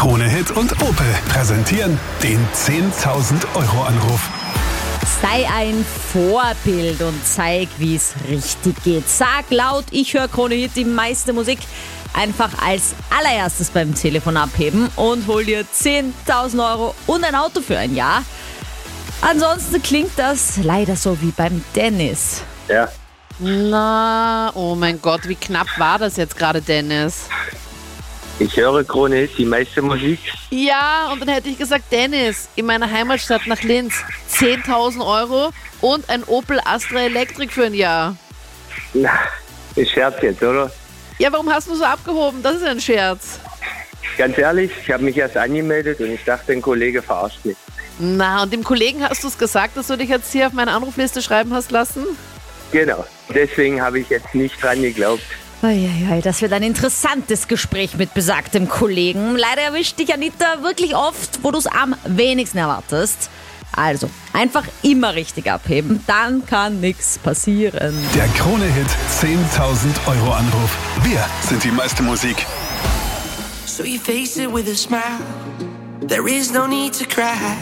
Krone Hit und Opel präsentieren den 10.000 Euro Anruf. Sei ein Vorbild und zeig, wie es richtig geht. Sag laut, ich höre Krone Hit, die meiste Musik. Einfach als allererstes beim Telefon abheben und hol dir 10.000 Euro und ein Auto für ein Jahr. Ansonsten klingt das leider so wie beim Dennis. Ja, Na, oh mein Gott, wie knapp war das jetzt gerade, Dennis? ich höre Krone Hit, die meiste Musik. Ja, und dann hätte ich gesagt, Dennis, in meiner Heimatstadt nach Linz, 10.000 Euro und ein Opel Astra Elektrik für ein Jahr. Na, ist Scherz jetzt, oder? Ja, warum hast du so abgehoben? Das ist ein Scherz. Ganz ehrlich, ich habe mich erst angemeldet und ich dachte, ein Kollege verarscht mich. Na, und dem Kollegen hast du es gesagt, dass du dich jetzt hier auf meine Anrufliste schreiben hast lassen? Genau, deswegen habe ich jetzt nicht dran geglaubt. Uiuiui, das wird ein interessantes Gespräch mit besagtem Kollegen. Leider erwischt dich Anita wirklich oft, wo du es am wenigsten erwartest. Also, einfach immer richtig abheben, dann kann nichts passieren. Der Krone Hit 10.000 Euro Anruf. Wir sind die meiste Musik. So you face it with a smile. There is no need to cry.